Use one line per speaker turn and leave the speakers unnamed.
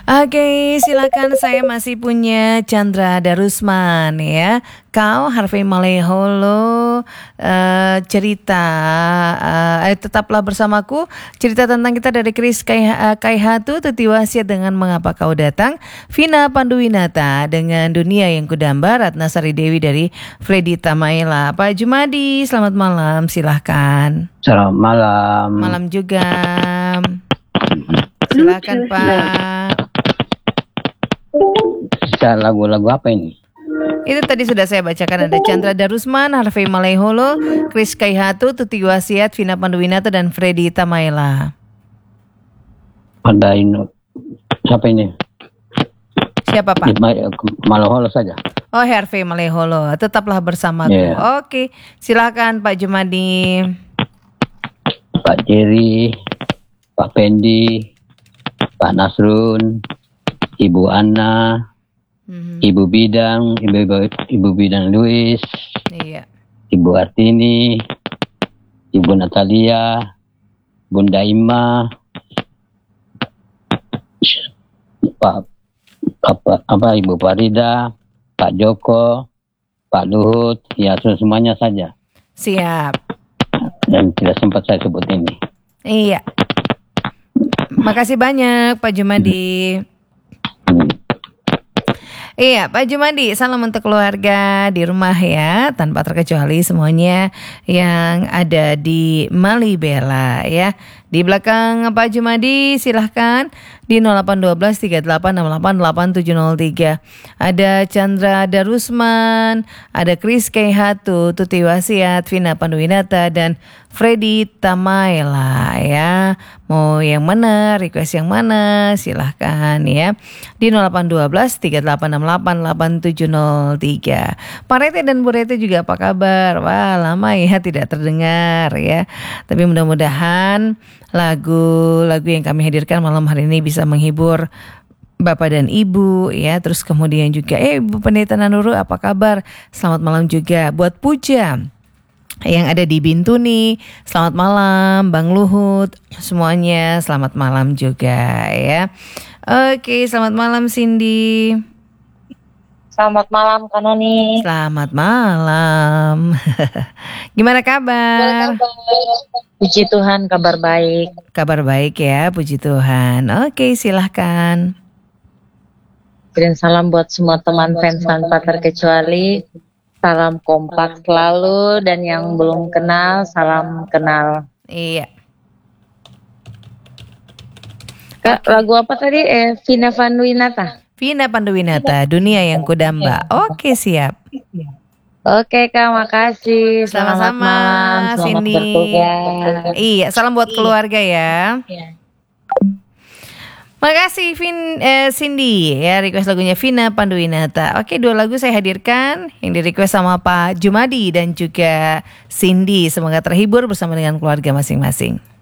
Oke, silakan. Saya masih punya Chandra Darusman ya. Kau Harvey Maleholo cerita tetaplah bersamaku. Cerita tentang kita dari Kris Kaihatu Tetiwasiat dengan Mengapa Kau Datang. Vina Panduwinata dengan Dunia yang Kudamba. Ratna Sari Dewi dari Freddy Tamaela. Pak Jumadi, selamat malam. Silahkan.
Selamat malam.
Malam juga. Silakan Pak.
Bisa lagu-lagu apa ini?
Itu tadi sudah saya bacakan, ada Chandra Darusman, Harvey Maleholo, Kris Kaihatu, Tuti Wasiat, Vina Panduwinata dan Freddy Tamaela.
Ada ini. Siapa ini?
Siapa Pak?
Maleholo saja.
Oh, Harvey Maleholo. Tetaplah bersamaku.
Yeah.
Oke, silakan Pak Jumadi.
Pak Jerry, Pak Pendi, Pak Nasrun, Ibu Ana, Ibu Bidang, Ibu Bidang Luis,
iya.
Ibu Artini, Ibu Natalia, Bunda Ima, Ibu Farida, Pak Joko, Pak Luhut, ya semuanya saja.
Siap.
Dan tidak sempat saya sebut ini.
Iya. Makasih banyak Pak Jumadi. Iya Pak Jumadi, salam untuk keluarga di rumah ya, tanpa terkecuali semuanya yang ada di Malibela ya. Di belakang Pak Jumadi silahkan di 0812 3868 8703. Ada Chandra Darusman, ada Kris Kaihatu, Tuti Wasiat, Vina Panduwinata dan Freddy Tamaela ya. Mau yang mana, request yang mana, silahkan ya. Di 0812 3868 8703. Pak Rete dan Bu Rete juga apa kabar? Wah, lama ya tidak terdengar ya. Tapi mudah-mudahan lagu-lagu yang kami hadirkan malam hari ini bisa menghibur Bapak dan Ibu ya. Terus kemudian juga Ibu Pendeta Nanuru apa kabar? Selamat malam juga buat Puja yang ada di Bintuni. Selamat malam Bang Luhut. Semuanya selamat malam juga ya. Oke, selamat malam Cindy.
Selamat malam Kanoni.
Selamat malam. Gimana kabar?
Puji Tuhan, kabar baik.
Kabar baik ya, puji Tuhan. Oke, silahkan.
Kirim salam buat semua teman fans tanpa terkecuali. Salam kompak selalu, dan yang belum kenal, salam kenal.
Iya.
Kak, lagu apa tadi? Vina Panduwinata.
Vina Panduwinata, Dunia yang Kudamba. Oke, siap.
Oke Kak, makasih.
Sama-sama,
malam, selamat
Cindy.
bertugas.
Iya, salam buat keluarga ya. Makasih Cindy ya, request lagunya Vina Panduwinata. Oke, 2 lagu saya hadirkan yang di request sama Pak Jumadi dan juga Cindy. Semoga terhibur bersama dengan keluarga masing-masing.